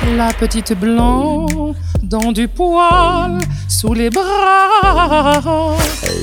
La petite blanc dans du poil sous les bras.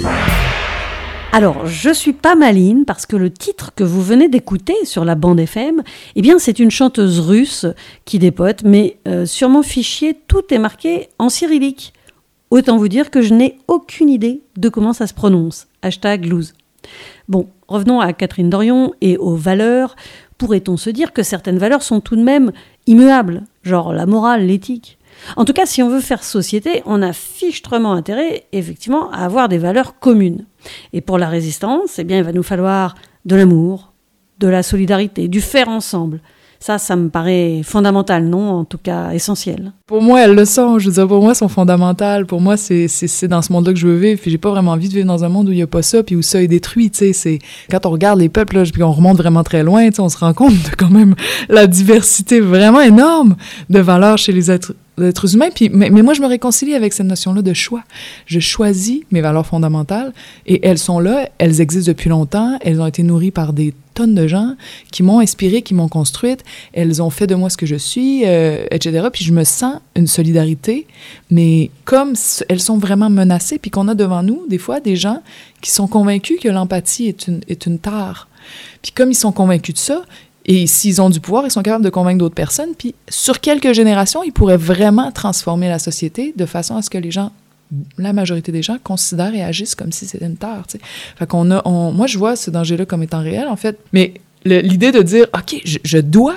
Alors, je suis pas maline parce que le titre que vous venez d'écouter sur la bande FM, eh bien, c'est une chanteuse russe qui dépote, mais sur mon fichier, tout est marqué en cyrillique. Autant vous dire que je n'ai aucune idée de comment ça se prononce. #loose. Bon, revenons à Catherine Dorion et aux valeurs. Pourrait-on se dire que certaines valeurs sont tout de même immuables, genre la morale, l'éthique ? En tout cas, si on veut faire société, on a fichtrement intérêt, effectivement, à avoir des valeurs communes. Et pour la résistance, eh bien, il va nous falloir de l'amour, de la solidarité, du faire ensemble. Ça me paraît fondamental, non ? En tout cas, essentiel. Pour moi, elles le sont. Je veux dire, pour moi, elles sont fondamentales. Pour moi, c'est dans ce monde-là que je veux vivre. Puis j'ai pas vraiment envie de vivre dans un monde où il y a pas ça, puis où ça est détruit, tu sais. C'est quand on regarde les peuples, là, puis on remonte vraiment très loin, tu sais, on se rend compte de quand même la diversité vraiment énorme de valeurs chez les êtres humains. Puis, mais moi, je me réconcilie avec cette notion-là de choix. Je choisis mes valeurs fondamentales et elles sont là, elles existent depuis longtemps, elles ont été nourries par des tonnes de gens qui m'ont inspirée, qui m'ont construite, elles ont fait de moi ce que je suis, etc. Puis je me sens une solidarité, mais comme elles sont vraiment menacées, puis qu'on a devant nous, des fois, des gens qui sont convaincus que l'empathie est une tare. Puis comme ils sont convaincus de ça, et s'ils ont du pouvoir, ils sont capables de convaincre d'autres personnes. Puis sur quelques générations, ils pourraient vraiment transformer la société de façon à ce que les gens, la majorité des gens, considèrent et agissent comme si c'était une tare. Tu sais. Fait moi, je vois ce danger-là comme étant réel, en fait. Mais l'idée de dire, OK, je dois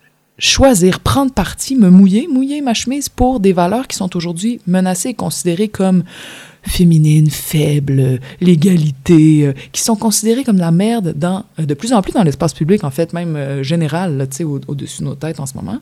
choisir, prendre parti, me mouiller ma chemise pour des valeurs qui sont aujourd'hui menacées et considérées comme féminines, faibles, l'égalité, qui sont considérées comme la merde de plus en plus dans l'espace public, en fait, même général, là, tu sais, au-dessus de nos têtes en ce moment.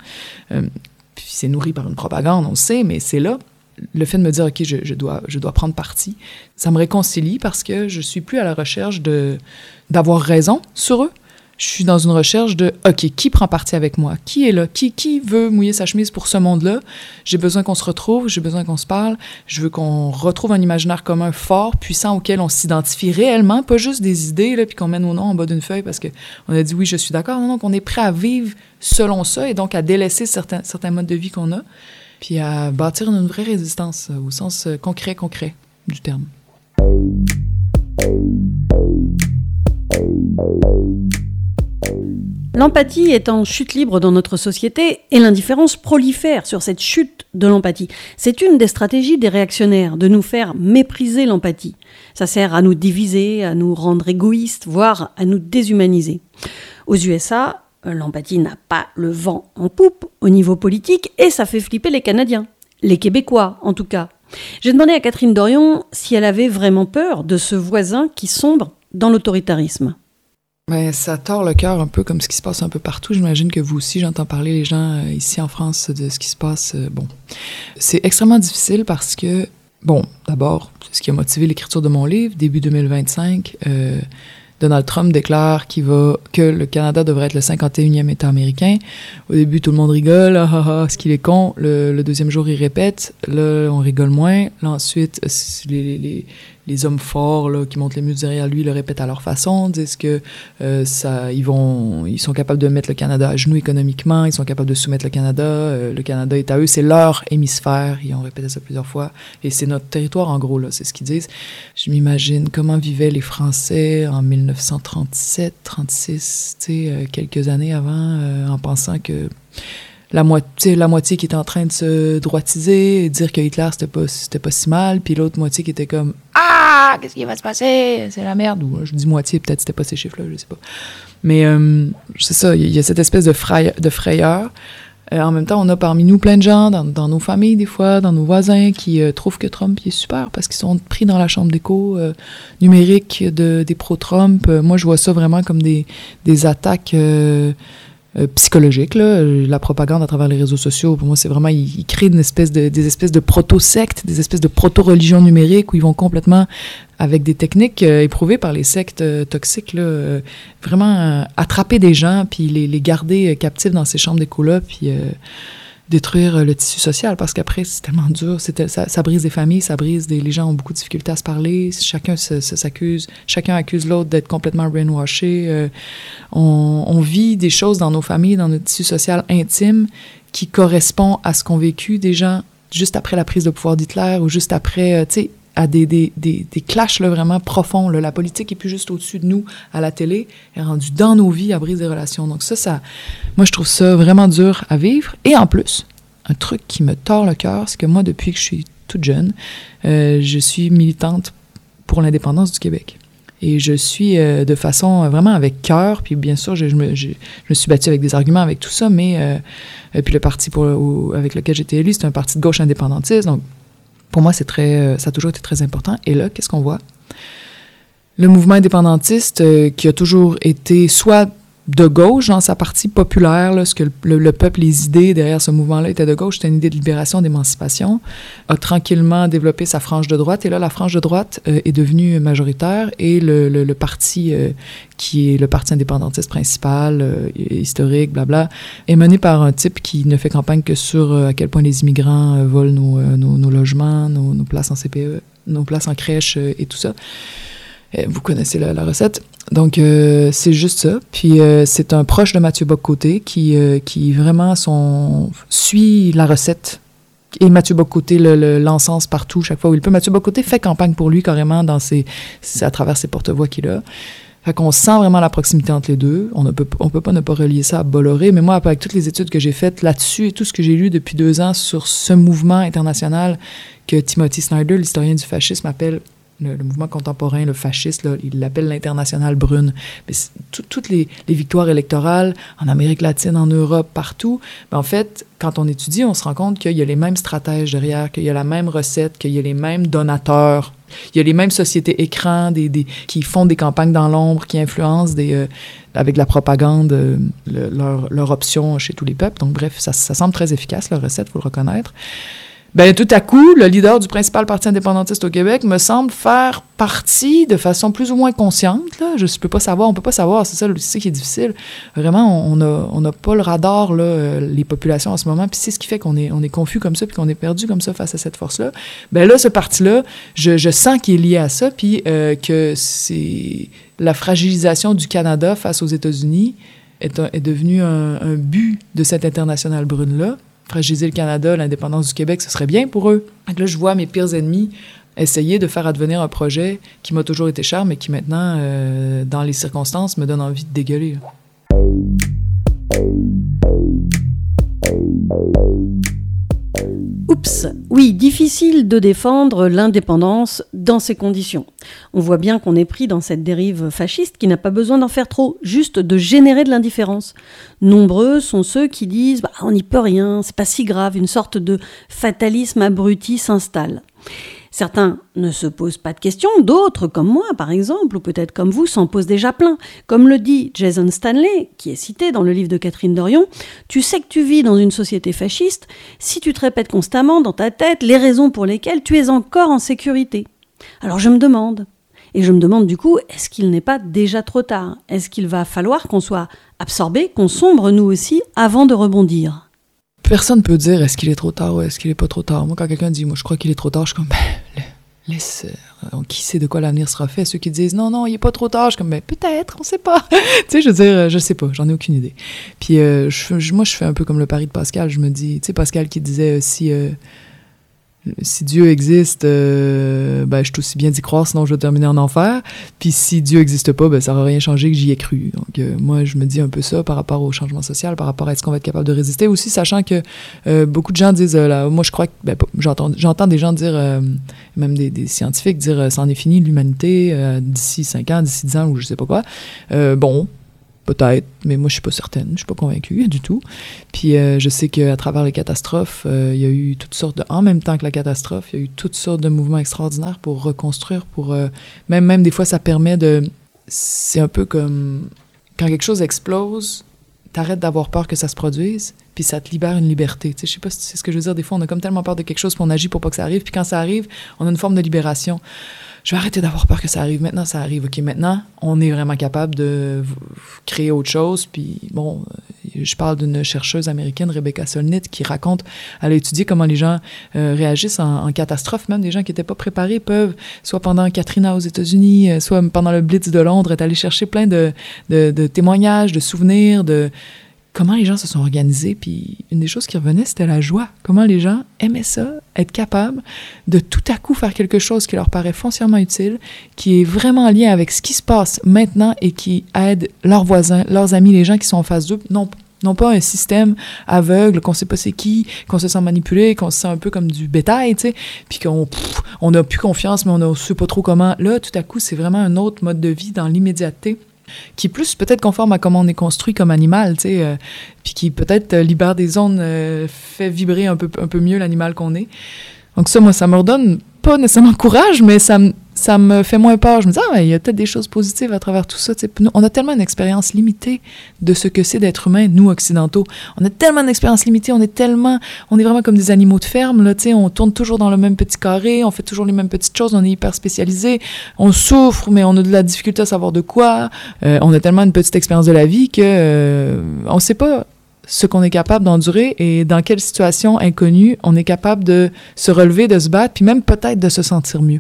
Puis c'est nourri par une propagande, on le sait, mais c'est là. Le fait de me dire, OK, je dois prendre parti, ça me réconcilie parce que je suis plus à la recherche d'avoir raison sur eux. Je suis dans une recherche de, OK, qui prend parti avec moi? Qui est là? Qui veut mouiller sa chemise pour ce monde-là? J'ai besoin qu'on se retrouve, j'ai besoin qu'on se parle. Je veux qu'on retrouve un imaginaire commun fort, puissant, auquel on s'identifie réellement, pas juste des idées, là, puis qu'on mène nos noms en bas d'une feuille parce qu'on a dit, oui, je suis d'accord. Non, qu'on est prêt à vivre selon ça et donc à délaisser certains modes de vie qu'on a, puis à bâtir une vraie résistance au sens concret du terme. L'empathie est en chute libre dans notre société et l'indifférence prolifère sur cette chute de l'empathie. C'est une des stratégies des réactionnaires, de nous faire mépriser l'empathie. Ça sert à nous diviser, à nous rendre égoïstes, voire à nous déshumaniser. Aux USA, l'empathie n'a pas le vent en poupe au niveau politique et ça fait flipper les Canadiens, les Québécois en tout cas. J'ai demandé à Catherine Dorion si elle avait vraiment peur de ce voisin qui sombre dans l'autoritarisme. Ben, ça tord le cœur un peu comme ce qui se passe un peu partout. J'imagine que vous aussi, j'entends parler les gens ici en France de ce qui se passe. Bon, c'est extrêmement difficile parce que, bon, d'abord, c'est ce qui a motivé l'écriture de mon livre, début 2025. Donald Trump déclare que le Canada devrait être le 51e État américain. Au début, tout le monde rigole, est-ce qu'il est con? Le deuxième jour, il répète. Là, on rigole moins. Là, ensuite, les hommes forts là, qui montent les muscles derrière lui le répètent à leur façon, disent que ils sont capables de mettre le Canada à genoux économiquement, ils sont capables de soumettre le Canada est à eux, c'est leur hémisphère, ils ont répété ça plusieurs fois, et c'est notre territoire en gros, là, c'est ce qu'ils disent. Je m'imagine comment vivaient les Français en 1937, 36, tu sais, quelques années avant, en pensant que la moitié qui était en train de se droitiser et dire que Hitler c'était pas si mal, puis l'autre moitié qui était comme ah, qu'est-ce qui va se passer, c'est la merde, ou je dis moitié, peut-être c'était pas ces chiffres là, je sais pas, mais c'est ça, il y a cette espèce de frayeur. En même temps, on a parmi nous plein de gens dans nos familles des fois, dans nos voisins qui trouvent que Trump il est super parce qu'ils sont pris dans la chambre d'écho numérique des pro-Trump. Moi je vois ça vraiment comme des attaques psychologique, là. La propagande à travers les réseaux sociaux, pour moi, c'est vraiment, ils créent des espèces de proto-sectes, des espèces de proto-religions numériques où ils vont complètement, avec des techniques éprouvées par les sectes toxiques, là, vraiment attraper des gens, puis les garder captifs dans ces chambres d'écho-là, puis détruire le tissu social, parce qu'après, c'est tellement dur, ça brise des familles, les gens ont beaucoup de difficultés à se parler, chacun s'accuse, chacun accuse l'autre d'être complètement brainwashé, on vit des choses dans nos familles, dans notre tissu social intime, qui correspond à ce qu'ont vécu des gens juste après la prise de pouvoir d'Hitler ou juste après, tu sais, à des clashs là, vraiment profonds. Là. La politique est plus juste au-dessus de nous à la télé, elle est rendue dans nos vies à briser des relations. Donc ça, moi, je trouve ça vraiment dur à vivre. Et en plus, un truc qui me tord le cœur, c'est que moi, depuis que je suis toute jeune, je suis militante pour l'indépendance du Québec. Et je suis de façon vraiment avec cœur, puis bien sûr, je me suis battue avec des arguments, avec tout ça, mais puis le parti avec lequel j'étais élue, c'est un parti de gauche indépendantiste, donc pour moi, ça a toujours été très important. Et là, qu'est-ce qu'on voit? Le mouvement indépendantiste qui a toujours été soit de gauche dans sa partie populaire, là, ce que le peuple, les idées derrière ce mouvement-là étaient de gauche, c'était une idée de libération, d'émancipation, a tranquillement développé sa frange de droite. Et là, la frange de droite est devenue majoritaire et le parti qui est le parti indépendantiste principal, historique, blabla, est mené par un type qui ne fait campagne que sur à quel point les immigrants volent nos logements, nos places en CPE, nos places en crèche et tout ça. Vous connaissez la recette. Donc, c'est juste ça. Puis, c'est un proche de Mathieu Bock-Côté qui vraiment suit la recette. Et Mathieu Bock-Côté l'encense partout, chaque fois où il peut. Mathieu Bock-Côté fait campagne pour lui carrément à travers ses porte-voix qu'il a. Fait qu'on sent vraiment la proximité entre les deux. On peut pas ne pas relier ça à Bolloré. Mais moi, avec toutes les études que j'ai faites là-dessus et tout ce que j'ai lu depuis 2 ans sur ce mouvement international que Timothy Snyder, l'historien du fascisme, appelle le mouvement contemporain, le fasciste, là, il l'appelle l'internationale brune. Mais toutes les victoires électorales en Amérique latine, en Europe, partout, en fait, quand on étudie, on se rend compte qu'il y a les mêmes stratèges derrière, qu'il y a la même recette, qu'il y a les mêmes donateurs, il y a les mêmes sociétés écrans qui font des campagnes dans l'ombre, qui influencent avec la propagande leur option chez tous les peuples. Donc bref, ça semble très efficace, leur recette, il faut le reconnaître. Ben tout à coup, le leader du principal parti indépendantiste au Québec me semble faire partie de façon plus ou moins consciente. Là. On peut pas savoir, c'est ça qui est difficile. Vraiment, on n'a pas le radar, là, les populations en ce moment, puis c'est ce qui fait qu'on est confus comme ça, puis qu'on est perdu comme ça face à cette force-là. Ben là, ce parti-là, je sens qu'il est lié à ça, puis que c'est la fragilisation du Canada face aux États-Unis est devenu un but de cette internationale brune-là. Fragiliser le Canada, l'indépendance du Québec, ce serait bien pour eux. Donc là, je vois mes pires ennemis essayer de faire advenir un projet qui m'a toujours été cher, mais qui maintenant, dans les circonstances, me donne envie de dégueuler. Oups, oui, difficile de défendre l'indépendance dans ces conditions. On voit bien qu'on est pris dans cette dérive fasciste qui n'a pas besoin d'en faire trop, juste de générer de l'indifférence. Nombreux sont ceux qui disent « on n'y peut rien, c'est pas si grave », une sorte de fatalisme abruti s'installe. Certains ne se posent pas de questions, d'autres, comme moi par exemple, ou peut-être comme vous, s'en posent déjà plein. Comme le dit Jason Stanley, qui est cité dans le livre de Catherine Dorion, « Tu sais que tu vis dans une société fasciste si tu te répètes constamment dans ta tête les raisons pour lesquelles tu es encore en sécurité. » Alors je me demande du coup, est-ce qu'il n'est pas déjà trop tard ? Est-ce qu'il va falloir qu'on soit absorbé, qu'on sombre nous aussi, avant de rebondir ? Personne ne peut dire est-ce qu'il est trop tard ou est-ce qu'il n'est pas trop tard. Moi, quand quelqu'un dit « moi, je crois qu'il est trop tard », je suis comme « laisse, qui sait de quoi l'avenir sera fait ?» Ceux qui disent « non, il n'est pas trop tard », je suis comme « peut-être, on ne sait pas. » Tu sais, je veux dire, je ne sais pas, j'en ai aucune idée. Puis moi, je fais un peu comme le pari de Pascal. Je me dis, tu sais, Pascal qui disait si Dieu existe, je suis aussi bien d'y croire, sinon je vais terminer en enfer. Puis si Dieu n'existe pas, ça n'aura rien changé que j'y ai cru. Donc moi, je me dis un peu ça par rapport au changement social, par rapport à est-ce qu'on va être capable de résister. Aussi, sachant que beaucoup de gens disent, moi je crois que, j'entends des gens dire, même des scientifiques dire, c'en est fini l'humanité d'ici 5 ans, d'ici 10 ans, ou je sais pas quoi. Peut-être, mais moi, je suis pas certaine. Je suis pas convaincue du tout. Puis, je sais qu'à travers les catastrophes, il y a eu toutes sortes en même temps que la catastrophe, il y a eu toutes sortes de mouvements extraordinaires pour reconstruire, même des fois, ça permet c'est un peu comme quand quelque chose explose, t'arrêtes d'avoir peur que ça se produise, puis ça te libère une liberté. Tu sais, je sais pas si c'est ce que je veux dire. Des fois, on a comme tellement peur de quelque chose, puis on agit pour pas que ça arrive. Puis quand ça arrive, on a une forme de libération. Je vais arrêter d'avoir peur que ça arrive. Maintenant, ça arrive. OK, maintenant, on est vraiment capable de créer autre chose. Puis, bon, je parle d'une chercheuse américaine, Rebecca Solnit, qui raconte, elle a étudié comment les gens réagissent en catastrophe. Même des gens qui n'étaient pas préparés peuvent, soit pendant Katrina aux États-Unis, soit pendant le Blitz de Londres, être allés chercher plein de témoignages, de souvenirs, comment les gens se sont organisés, puis une des choses qui revenait, c'était la joie. Comment les gens aimaient ça, être capables de tout à coup faire quelque chose qui leur paraît foncièrement utile, qui est vraiment en lien avec ce qui se passe maintenant et qui aide leurs voisins, leurs amis, les gens qui sont en face d'eux. Non pas un système aveugle, qu'on sait pas c'est qui, qu'on se sent manipulé, qu'on se sent un peu comme du bétail, tu sais, puis on n'a plus confiance, mais on ne sait pas trop comment. Là, tout à coup, c'est vraiment un autre mode de vie dans l'immédiateté, qui est plus peut-être conforme à comment on est construit comme animal, tu sais, puis qui peut-être libère des ondes, fait vibrer un peu mieux l'animal qu'on est. Donc ça, moi, ça me redonne pas nécessairement courage, mais ça me fait moins peur. Je me dis, il y a peut-être des choses positives à travers tout ça. Tu sais, on a tellement une expérience limitée de ce que c'est d'être humain, nous, occidentaux. On a tellement d'expérience limitée, on est vraiment comme des animaux de ferme, là, tu sais, on tourne toujours dans le même petit carré, on fait toujours les mêmes petites choses, on est hyper spécialisé, on souffre, mais on a de la difficulté à savoir de quoi. On a tellement une petite expérience de la vie que on sait pas ce qu'on est capable d'endurer et dans quelle situation inconnue on est capable de se relever, de se battre, puis même peut-être de se sentir mieux.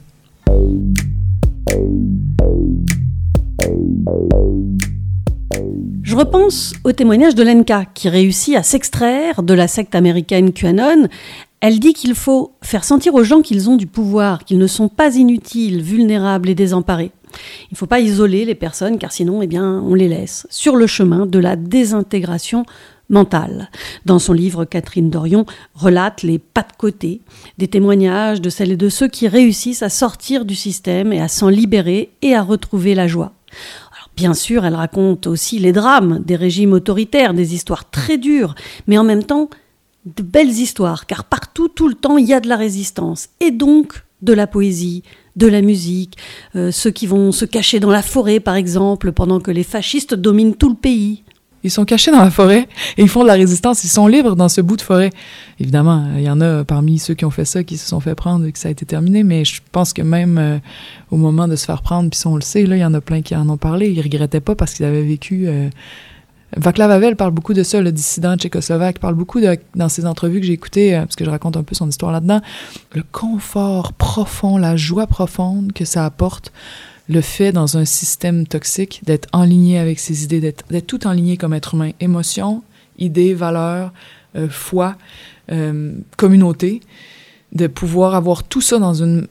Je repense au témoignage de Lenka, qui réussit à s'extraire de la secte américaine QAnon. Elle dit qu'il faut faire sentir aux gens qu'ils ont du pouvoir, qu'ils ne sont pas inutiles, vulnérables et désemparés. Il ne faut pas isoler les personnes, car sinon, on les laisse sur le chemin de la désintégration mentale. Dans son livre, Catherine Dorion relate les pas de côté, des témoignages de celles et de ceux qui réussissent à sortir du système et à s'en libérer et à retrouver la joie. Alors, bien sûr, elle raconte aussi les drames des régimes autoritaires, des histoires très dures, mais en même temps, de belles histoires, car partout, tout le temps, il y a de la résistance, et donc de la poésie, de la musique, ceux qui vont se cacher dans la forêt, par exemple, pendant que les fascistes dominent tout le pays. Ils sont cachés dans la forêt et ils font de la résistance. Ils sont libres dans ce bout de forêt. Évidemment, il y en a parmi ceux qui ont fait ça qui se sont fait prendre et que ça a été terminé, mais je pense que même au moment de se faire prendre, puis on le sait, là, il y en a plein qui en ont parlé. Ils regrettaient pas parce qu'ils avaient vécu... Václav Havel parle beaucoup de ça, le dissident tchécoslovaque, parle beaucoup dans ses entrevues que j'ai écoutées, parce que je raconte un peu son histoire là-dedans, le confort profond, la joie profonde que ça apporte, le fait dans un système toxique d'être enligné avec ses idées, d'être tout enligné comme être humain, émotions, idées, valeurs, foi, communauté, de pouvoir avoir tout ça dans une...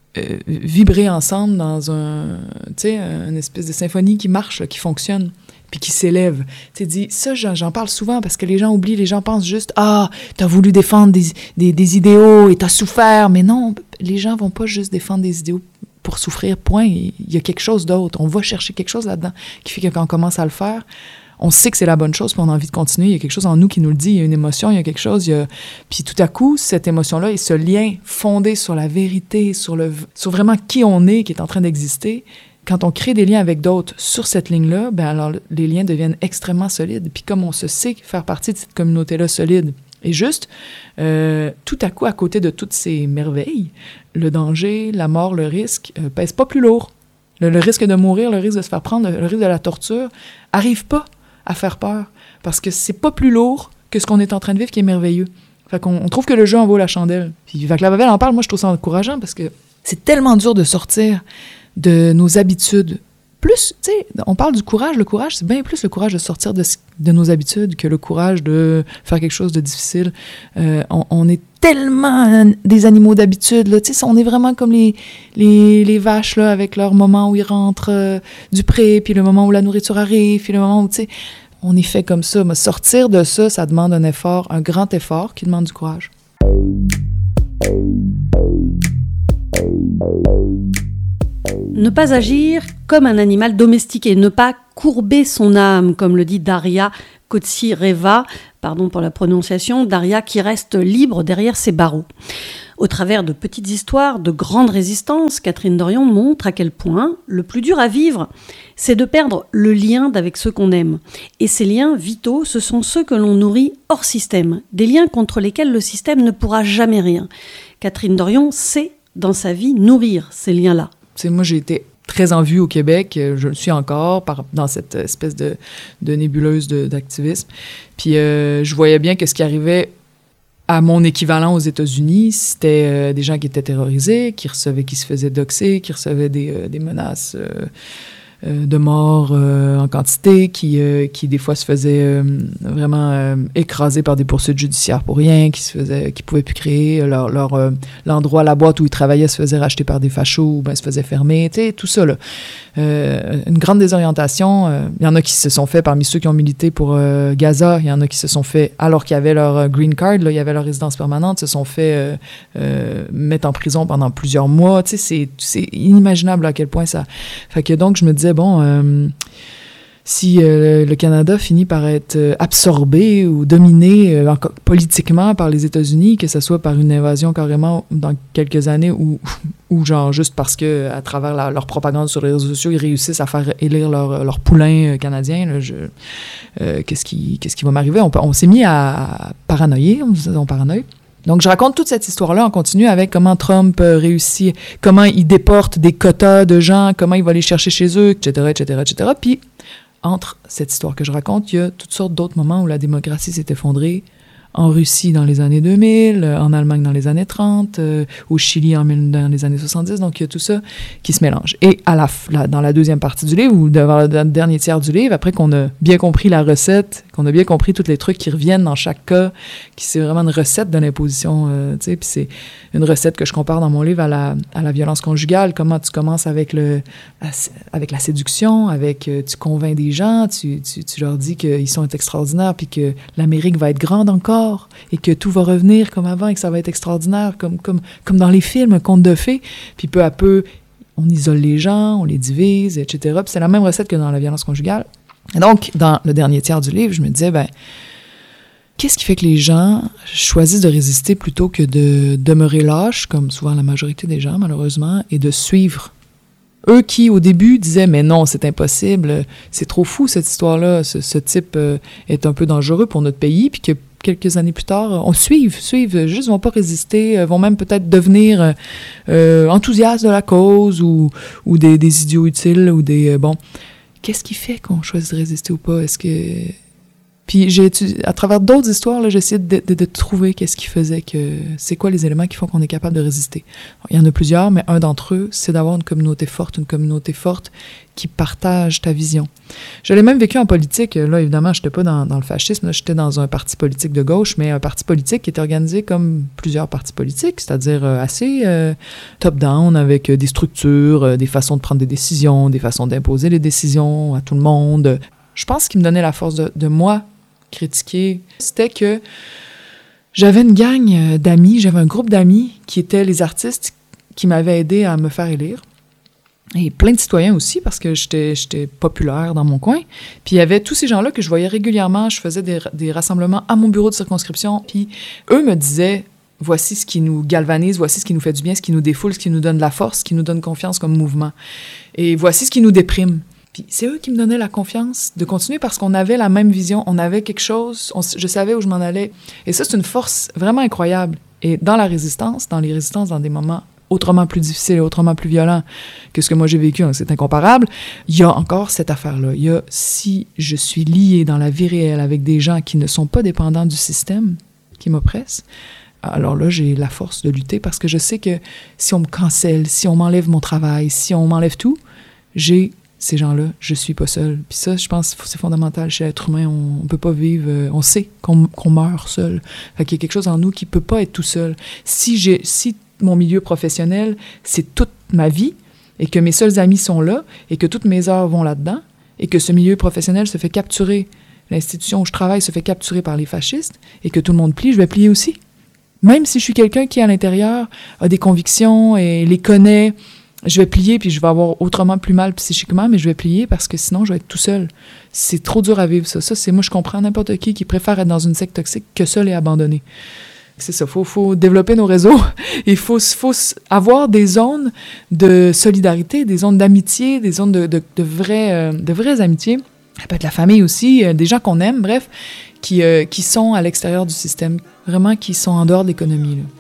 vibrer ensemble dans une espèce de symphonie qui marche, là, qui fonctionne, puis qui s'élève. Tu sais, ça, j'en parle souvent parce que les gens oublient, les gens pensent juste « Ah, t'as voulu défendre des idéaux et t'as souffert », mais non, les gens vont pas juste défendre des idéaux pour souffrir, point. Il y a quelque chose d'autre. On va chercher quelque chose là-dedans qui fait que quand on commence à le faire, on sait que c'est la bonne chose, puis on a envie de continuer. Il y a quelque chose en nous qui nous le dit. Il y a une émotion, il y a quelque chose. Puis tout à coup, cette émotion-là et ce lien fondé sur la vérité, sur vraiment qui on est, qui est en train d'exister, quand on crée des liens avec d'autres sur cette ligne-là, alors les liens deviennent extrêmement solides. Puis comme on se sait faire partie de cette communauté-là solide, et juste, tout à coup, à côté de toutes ces merveilles, le danger, la mort, le risque pèse pas plus lourd. Le risque de mourir, le risque de se faire prendre, le risque de la torture arrive pas à faire peur, parce que c'est pas plus lourd que ce qu'on est en train de vivre qui est merveilleux. Fait qu'on trouve que le jeu en vaut la chandelle. Puis Václav Havel en parle, moi je trouve ça encourageant, parce que c'est tellement dur de sortir de nos habitudes. Plus, tu sais, on parle du courage. Le courage, c'est bien plus le courage de sortir de nos habitudes que le courage de faire quelque chose de difficile. On est tellement des animaux d'habitude, là. Tu sais, on est vraiment comme les vaches, là, avec leur moment où ils rentrent du pré, puis le moment où la nourriture arrive, puis le moment où, tu sais, on est fait comme ça. Mais sortir de ça, ça demande un effort, un grand effort qui demande du courage. Ne pas agir comme un animal domestiqué, ne pas courber son âme, comme le dit Daria Kotsireva, pardon pour la prononciation, Daria qui reste libre derrière ses barreaux. Au travers de petites histoires de grande résistance, Catherine Dorion montre à quel point le plus dur à vivre, c'est de perdre le lien avec ceux qu'on aime. Et ces liens vitaux, ce sont ceux que l'on nourrit hors système, des liens contre lesquels le système ne pourra jamais rien. Catherine Dorion sait, dans sa vie, nourrir ces liens-là. Moi, j'ai été très en vue au Québec, je le suis encore dans cette espèce de nébuleuse d'activisme. Puis je voyais bien que ce qui arrivait à mon équivalent aux États-Unis, c'était des gens qui étaient terrorisés, qui se faisaient doxer, qui recevaient des menaces de morts en quantité, qui des fois se faisaient vraiment écraser par des poursuites judiciaires pour rien, qui pouvaient plus créer l'endroit, la boîte où ils travaillaient se faisait racheter par des fachos, ou ben se faisait fermer, tu sais, tout ça là. Une grande désorientation. Il y en a qui se sont fait parmi ceux qui ont milité pour Gaza, il y en a qui se sont fait, alors qu'ils avaient leur green card, là, il y avait leur résidence permanente, se sont fait mettre en prison pendant plusieurs mois. Tu sais, c'est inimaginable à quel point ça... Fait que donc, je me disais, bon... si le Canada finit par être absorbé ou dominé politiquement par les États-Unis, que ce soit par une invasion carrément dans quelques années ou genre juste parce que à travers leur propagande sur les réseaux sociaux, ils réussissent à faire élire leur poulain canadien, là, qu'est-ce qui va m'arriver? On s'est mis à paranoïer, on paranoïe. Donc, je raconte toute cette histoire-là en continu avec comment Trump réussit, comment il déporte des quotas de gens, comment il va les chercher chez eux, etc., etc., etc. Puis, entre cette histoire que je raconte, il y a toutes sortes d'autres moments où la démocratie s'est effondrée. En Russie dans les années 2000, en Allemagne dans les années 30, au Chili dans les années 70. Donc, il y a tout ça qui se mélange. Et dans la deuxième partie du livre, ou dans le dernier tiers du livre, après qu'on a bien compris la recette, qu'on a bien compris tous les trucs qui reviennent dans chaque cas, c'est vraiment une recette de l'imposition, tu sais, puis c'est une recette que je compare dans mon livre à la violence conjugale, comment tu commences avec la séduction, tu convaincs des gens, tu leur dis qu'ils sont extraordinaires, puis que l'Amérique va être grande encore, et que tout va revenir comme avant et que ça va être extraordinaire, comme dans les films, un conte de fées. Puis peu à peu, on isole les gens, on les divise, etc. Puis c'est la même recette que dans la violence conjugale. Et donc, dans le dernier tiers du livre, je me disais, qu'est-ce qui fait que les gens choisissent de résister plutôt que de demeurer lâches, comme souvent la majorité des gens, malheureusement, et de suivre? Eux qui, au début, disaient « Mais non, c'est impossible, c'est trop fou cette histoire-là, ce type est un peu dangereux pour notre pays », puis que quelques années plus tard, on suivent, juste vont pas résister, vont même peut-être devenir enthousiastes de la cause ou des idiots utiles ou des... bon, qu'est-ce qui fait qu'on choisit de résister ou pas? Est-ce que... Puis à travers d'autres histoires, là, j'ai essayé de trouver qu'est-ce qui faisait que... C'est quoi les éléments qui font qu'on est capable de résister? Il y en a plusieurs, mais un d'entre eux, c'est d'avoir une communauté forte qui partage ta vision. Je l'ai même vécu en politique. Là, évidemment, je n'étais pas dans le fascisme, là, j'étais dans un parti politique de gauche, mais un parti politique qui était organisé comme plusieurs partis politiques, c'est-à-dire assez top-down, avec des structures, des façons de prendre des décisions, des façons d'imposer les décisions à tout le monde. Je pense ce qui me donnait la force de moi critiquer, c'était que j'avais une gang d'amis, j'avais un groupe d'amis qui étaient les artistes qui m'avaient aidé à me faire élire. Et plein de citoyens aussi, parce que j'étais populaire dans mon coin. Puis il y avait tous ces gens-là que je voyais régulièrement. Je faisais des rassemblements à mon bureau de circonscription. Puis eux me disaient, voici ce qui nous galvanise, voici ce qui nous fait du bien, ce qui nous défoule, ce qui nous donne de la force, ce qui nous donne confiance comme mouvement. Et voici ce qui nous déprime. Puis c'est eux qui me donnaient la confiance de continuer parce qu'on avait la même vision, on avait quelque chose, je savais où je m'en allais. Et ça, c'est une force vraiment incroyable. Et dans les résistances, dans des moments autrement plus difficiles et autrement plus violents que ce que moi j'ai vécu, donc c'est incomparable, il y a encore cette affaire-là. Il y a, si je suis lié dans la vie réelle avec des gens qui ne sont pas dépendants du système qui m'oppresse, alors là, j'ai la force de lutter parce que je sais que si on me cancelle, si on m'enlève mon travail, si on m'enlève tout, j'ai ces gens-là, je suis pas seule. Puis ça, je pense que c'est fondamental chez l'être humain. On peut pas vivre... on sait qu'on meurt seul. Fait qu'il y a quelque chose en nous qui peut pas être tout seul. Si mon milieu professionnel, c'est toute ma vie, et que mes seuls amis sont là, et que toutes mes heures vont là-dedans, et que ce milieu professionnel se fait capturer, l'institution où je travaille se fait capturer par les fascistes, et que tout le monde plie, je vais plier aussi. Même si je suis quelqu'un qui, à l'intérieur, a des convictions et les connaît... Je vais plier, puis je vais avoir autrement plus mal psychiquement, mais je vais plier parce que sinon, je vais être tout seul. C'est trop dur à vivre, ça. Ça, c'est moi, je comprends n'importe qui préfère être dans une secte toxique que seul et abandonné. C'est ça, faut développer nos réseaux. Il faut avoir des zones de solidarité, des zones d'amitié, des zones de vraies amitiés. Ça peut être la famille aussi, des gens qu'on aime, bref, qui sont à l'extérieur du système, vraiment qui sont en dehors de l'économie, là.